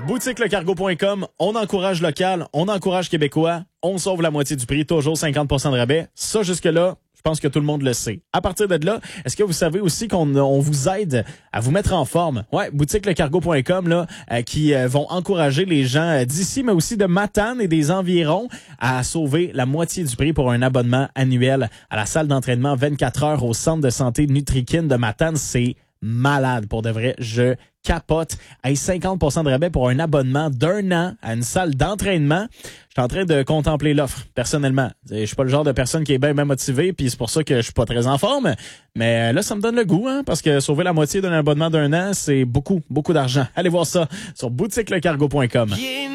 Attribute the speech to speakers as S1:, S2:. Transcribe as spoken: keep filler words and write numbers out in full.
S1: boutique le cargo point com, on encourage local, on encourage québécois, on sauve la moitié du prix, toujours cinquante pour cent de rabais. Ça, jusque-là, je pense que tout le monde le sait. À partir de là, est-ce que vous savez aussi qu'on on vous aide à vous mettre en forme? Ouais, boutique le cargo point com, là, euh, qui euh, vont encourager les gens euh, d'ici, mais aussi de Matane et des environs à sauver la moitié du prix pour un abonnement annuel à la salle d'entraînement vingt-quatre heures au centre de santé Nutrikin de Matane. C'est malade, pour de vrai. Je capote. Hey, cinquante pour cent de rabais pour un abonnement d'un an à une salle d'entraînement. Je suis en train de contempler l'offre, personnellement. Je suis pas le genre de personne qui est bien, bien motivée, puis c'est pour ça que je suis pas très en forme. Mais là, ça me donne le goût, hein, parce que sauver la moitié d'un abonnement d'un an, c'est beaucoup, beaucoup d'argent. Allez voir ça sur boutique le cargo point com.